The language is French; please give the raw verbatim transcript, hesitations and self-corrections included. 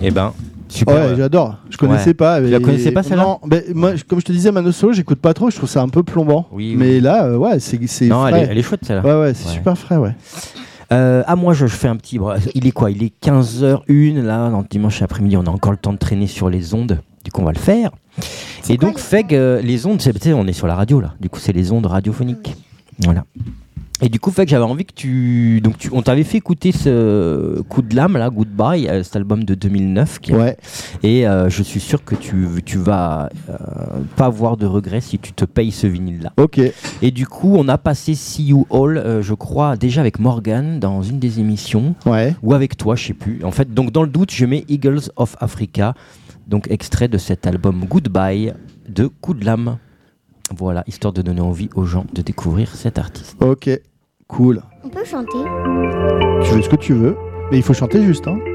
Eh ben, super. Ouais, j'adore. Je connaissais Ouais. pas. Tu la connaissais pas, celle-là ? Non, mais moi, je- comme je te disais, Mano Solo, j'écoute pas trop. Je trouve ça un peu plombant. Oui, mais oui. là, euh, ouais, c'est c'est Non, elle frais. est, elle est chouette celle-là. Ouais, ouais, c'est Ouais. super frais, ouais. Euh, ah, moi, je, je fais un petit. Il est quoi ? Il est quinze heures une, là, dans le dimanche après-midi. On a encore le temps de traîner sur les ondes. Du coup, on va le faire. C'est Et quoi, donc, les Feg, euh, les ondes, c'est, tu sais, on est sur la radio, là. Du coup, c'est les ondes radiophoniques. Voilà. Et du coup, Feg, j'avais envie que tu. Donc, tu... on t'avait fait écouter ce coup de lame, là, Goodbye, euh, cet album de deux mille neuf. Qui... Ouais. Et euh, je suis sûr que tu, tu vas euh, pas avoir de regrets si tu te payes ce vinyle-là. Ok. Et du coup, on a passé See You All, euh, je crois, déjà avec Morgan dans une des émissions. Ouais. Ou avec toi, je sais plus. En fait, donc dans le doute, je mets Eagles of Africa, donc extrait de cet album Goodbye de Coup de Lame. Voilà, histoire de donner envie aux gens de découvrir cet artiste. Ok. Cool. On peut chanter. Tu fais ce que tu veux, mais il faut chanter juste, hein.